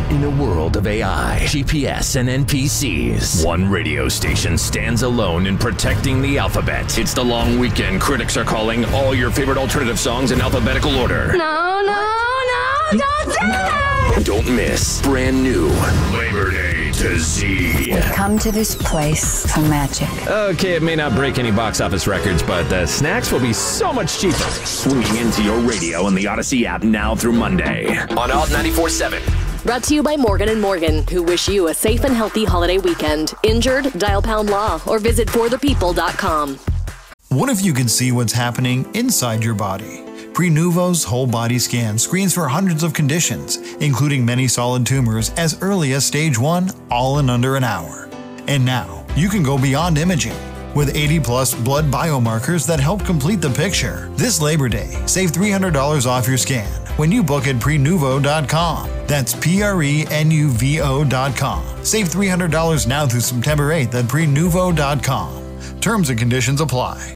In a world of AI, GPS, and NPCs, one radio station stands alone in protecting the alphabet. It's the long weekend. Critics are calling all your favorite alternative songs in alphabetical order. No, don't do that! Don't miss brand new Labor Day to Z. Come to this place for magic. Okay, it may not break any box office records, but the snacks will be so much cheaper. Swinging into your radio and the Odyssey app now through Monday on Alt 94.7. Brought to you by Morgan & Morgan, who wish you a safe and healthy holiday weekend. Injured? Dial pound law or visit forthepeople.com. What if you could see what's happening inside your body? Prenuvo's whole body scan screens for hundreds of conditions, including many solid tumors as early as stage 1, all in under an hour. And now, you can go beyond imaging. With 80-plus blood biomarkers that help complete the picture. This Labor Day, save $300 off your scan when you book at Prenuvo.com. That's Prenuvo.com. Save $300 now through September 8th at Prenuvo.com. Terms and conditions apply.